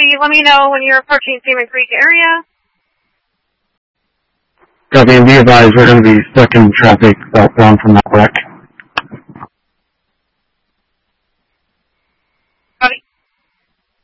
copy. Let me know when you're approaching Salmon Creek area. Copy, and be advised we're going to be stuck in traffic outbound from that wreck.